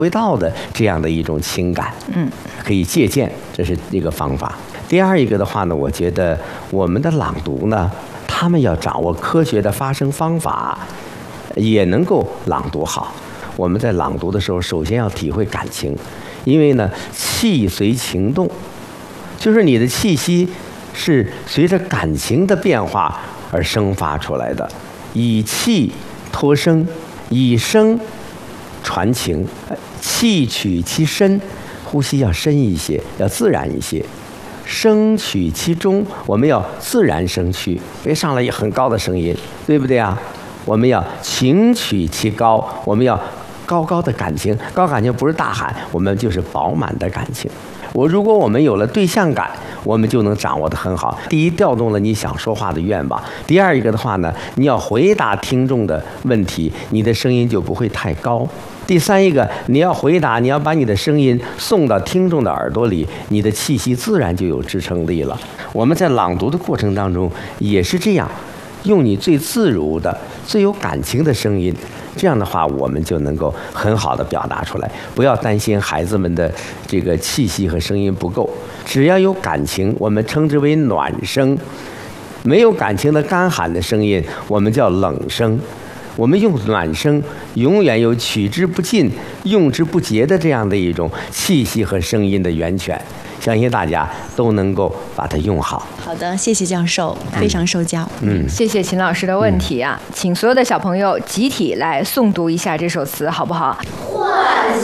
味道的这样的一种情感，可以借鉴，这是一个方法。第二一个的话呢，我觉得我们的朗读呢，他们要掌握科学的发声方法，也能够朗读好。我们在朗读的时候，首先要体会感情，因为呢，气随情动，就是你的气息是随着感情的变化而生发出来的，以气托声，以声传情，气取其深，呼吸要深一些，要自然一些。声取其中，我们要自然声去，别上来很高的声音，对不对啊？我们要情取其高，我们要高高的感情，高感情不是大喊，我们就是饱满的感情。如果我们有了对象感，我们就能掌握得很好。第一，调动了你想说话的愿望；第二一个的话呢，你要回答听众的问题，你的声音就不会太高；第三一个，你要回答，你要把你的声音送到听众的耳朵里，你的气息自然就有支撑力了。我们在朗读的过程当中也是这样，用你最自如的、最有感情的声音，这样的话我们就能够很好的表达出来。不要担心孩子们的这个气息和声音不够，只要有感情，我们称之为暖声；没有感情的干喊的声音，我们叫冷声。我们用暖声，永远有取之不尽、用之不竭的这样的一种气息和声音的源泉。相信大家都能够把它用好。 好的，谢谢教授，非常受教。 谢谢秦老师的问题啊，请所有的小朋友集体来诵读一下这首词，好不好？ 或